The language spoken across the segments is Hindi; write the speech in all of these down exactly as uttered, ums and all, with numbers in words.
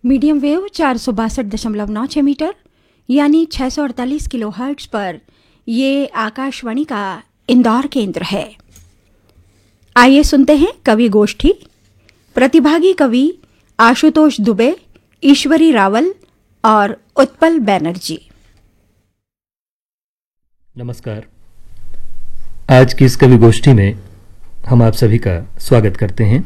मीडियम वेव चार सौ बासठ दशमलव नौ छः मीटर यानी छः सौ अड़तालीस किलो हर्ट्ज पर ये आकाशवाणी का इंदौर केंद्र है। आइए सुनते हैं कवि गोष्ठी। प्रतिभागी कवि आशुतोष दुबे, ईश्वरी रावल और उत्पल बैनर्जी। नमस्कार। आज की इस कवि गोष्ठी में हम आप सभी का स्वागत करते हैं।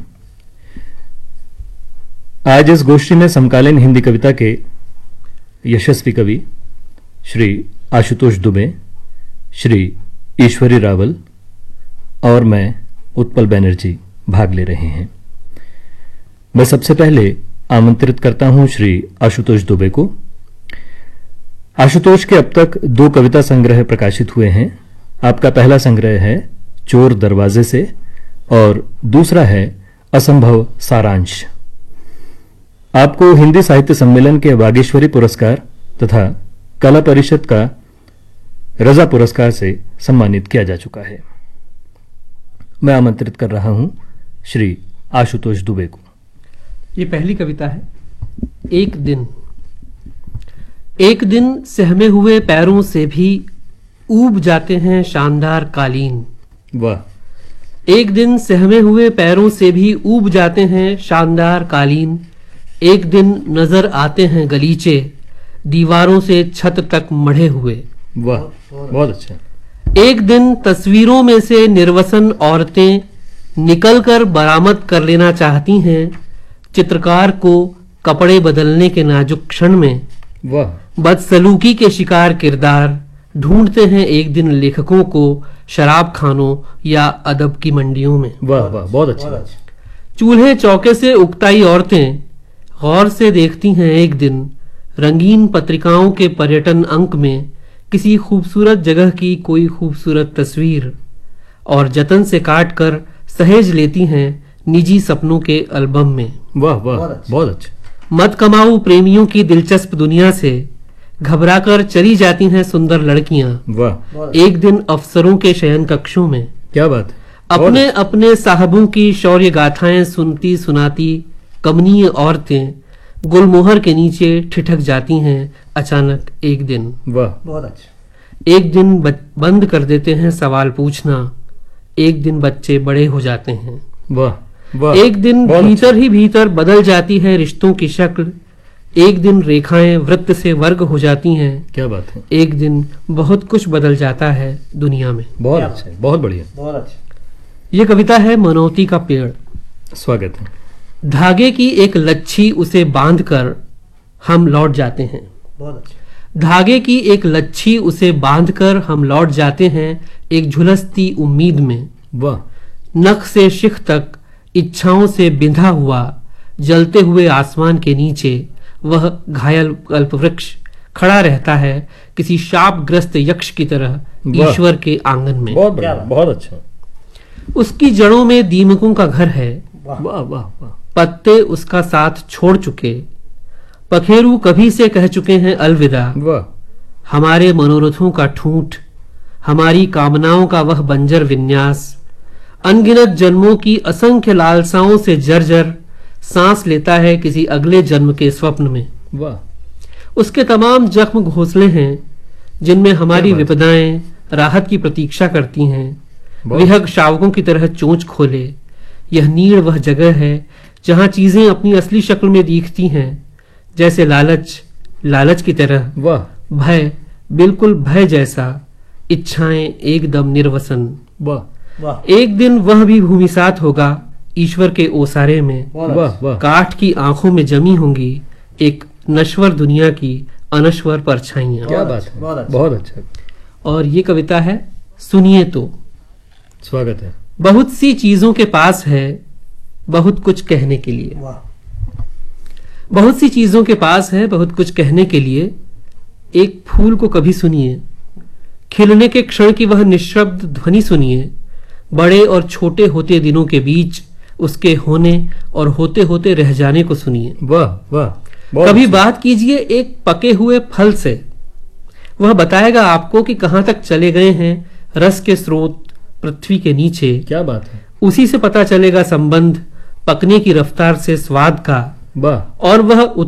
आज इस गोष्ठी में समकालीन हिंदी कविता के यशस्वी कवि श्री आशुतोष दुबे, श्री ईश्वरी रावल और मैं उत्पल बैनर्जी भाग ले रहे हैं। मैं सबसे पहले आमंत्रित करता हूं श्री आशुतोष दुबे को। आशुतोष के अब तक दो कविता संग्रह प्रकाशित हुए हैं। आपका पहला संग्रह है चोर दरवाजे से और दूसरा है असंभव सारांश। आपको हिंदी साहित्य सम्मेलन के वागीश्वरी पुरस्कार तथा कला परिषद का रजा पुरस्कार से सम्मानित किया जा चुका है। मैं आमंत्रित कर रहा हूं श्री आशुतोष दुबे को। ये पहली कविता है। एक दिन एक दिन सहमे हुए पैरों से भी ऊब जाते हैं शानदार कालीन। वाह। एक दिन सहमे हुए पैरों से भी ऊब जाते हैं शानदार कालीन। एक दिन नजर आते हैं गलीचे दीवारों से छत तक मढ़े हुए। वाह, बहुत अच्छा। एक दिन तस्वीरों में से निर्वसन औरतें निकलकर बरामद कर लेना चाहती हैं चित्रकार को कपड़े बदलने के नाजुक क्षण में। वाह। बदसलूकी के शिकार किरदार ढूंढते हैं एक दिन लेखकों को शराब खानों या अदब की मंडियों में। वाह वाह, बहुत अच्छा। चूल्हे चौके से उकताई औरतें गौर से देखती हैं एक दिन रंगीन पत्रिकाओं के पर्यटन अंक में किसी खूबसूरत जगह की कोई खूबसूरत तस्वीर और जतन से काट कर सहेज लेती हैं निजी सपनों के एल्बम में। वाह वाह, बहुत अच्छा। मत कमाऊ प्रेमियों की दिलचस्प दुनिया से घबराकर चली जाती हैं सुंदर लड़कियां। वाह। एक दिन अफसरों के शयन कक्षों में। क्या बात। अपने अपने साहबों की शौर्य गाथाएं सुनती सुनाती कमनीय औरतें गुलमोहर के नीचे ठिठक जाती हैं अचानक एक दिन। वाह, बहुत अच्छा। एक दिन बंद कर देते हैं सवाल पूछना। एक दिन बच्चे बड़े हो जाते हैं। वाह वाह। एक दिन भीतर ही भीतर बदल जाती है रिश्तों की शक्ल। एक दिन रेखाएं वृत्त से वर्ग हो जाती हैं। क्या बात है। एक दिन बहुत कुछ बदल जाता है दुनिया में। बहुत अच्छा, बहुत बढ़िया, बहुत अच्छा। ये कविता है मनौती का पेड़। स्वागत है। धागे की एक लच्छी उसे बांधकर हम लौट जाते हैं। बहुत अच्छा। धागे की एक लच्छी उसे बांधकर हम लौट जाते हैं एक झुलसती उम्मीद में। वाह। नख से शिख तक इच्छाओं से बिंधा हुआ जलते हुए आसमान के नीचे वह घायल कल्पवृक्ष खड़ा रहता है किसी शापग्रस्त यक्ष की तरह ईश्वर के आंगन में। बहुत बढ़िया, बहुत अच्छा। उसकी जड़ों में दीमकों का घर है। वाह वाह वाह। पत्ते उसका साथ छोड़ चुके, पखेरू कभी से कह चुके हैं अलविदा। वाह। हमारे मनोरथों का ठूंठ, हमारी कामनाओं का वह बंजर विन्यास, अनगिनत जन्मों की असंख्य लालसाओं से जर्जर सांस लेता है किसी अगले जन्म के स्वप्न में। वाह। उसके तमाम जख्म घोंसले हैं जिनमें हमारी विपदाएं राहत की प्रतीक्षा करती हैं। विहग शावकों की तरह चोंच खोले। यह नीड़ वह जगह है जहां चीजें अपनी असली शक्ल में दिखती हैं, जैसे लालच लालच की तरह। वाह। भय बिल्कुल भय जैसा, इच्छाएं एकदम निर्वसन। वाह। एक दिन वह भी भूमिसात होगा ईश्वर के ओसारे में। वाह वाह। काठ की आंखों में जमी होंगी एक नश्वर दुनिया की अनश्वर परछाइयां। क्या बात है, बहुत अच्छा। और ये कविता है सुनिए तो। स्वागत है। बहुत सी चीजों के पास है बहुत कुछ कहने के लिए। बहुत सी चीजों के पास है बहुत कुछ कहने के लिए। एक फूल को कभी सुनिए, खिलने के क्षण की वह निशब्द ध्वनि सुनिए। बड़े और छोटे होते दिनों के बीच उसके होने और होते होते रह जाने को सुनिए। वाह वाह। कभी बात कीजिए एक पके हुए फल से, वह बताएगा आपको कि कहां तक चले गए हैं रस के स्रोत पृथ्वी के नीचे। क्या बात है। उसी से पता चलेगा संबंध पकने की रफ्तार से स्वाद का। वाह। और वह